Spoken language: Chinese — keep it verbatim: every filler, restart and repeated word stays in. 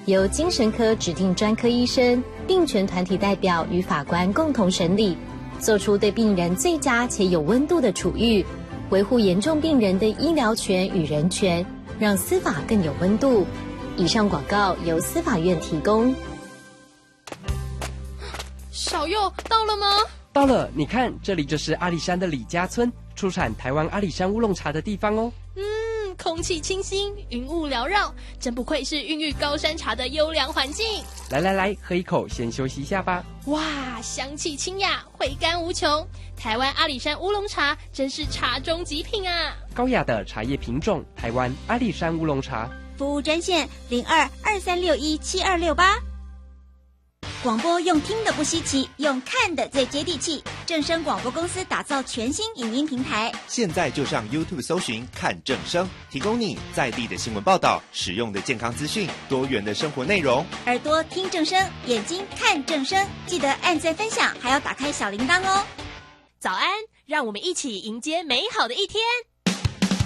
由精神科指定专科医生、病权团体代表与法官共同审理，做出对病人最佳且有温度的处遇，维护严重病人的医疗权与人权，让司法更有温度。以上广告由司法院提供。 小佑到了吗？ 到了，你看，这里就是阿里山的李家村，出产台湾阿里山乌龙茶的地方哦。 嗯，空气清新，云雾缭绕，真不愧是孕育高山茶的优良环境。 来来来，喝一口，先休息一下吧。 哇，香气清雅，回甘无穷。台湾阿里山乌龙茶真是茶中极品啊！ 高雅的茶叶品种，台湾阿里山乌龙茶。 服务专线零二二三六一七二六八。广播用听的不稀奇，用看的最接地气。正声广播公司打造全新影音平台， 现在就上 YouTube 搜寻看正声，提供你在地的新闻报道、实用的健康资讯、多元的生活内容。 耳朵听正声，眼睛看正声，记得按赞分享，还要打开小铃铛哦。 早安，让我们一起迎接美好的一天。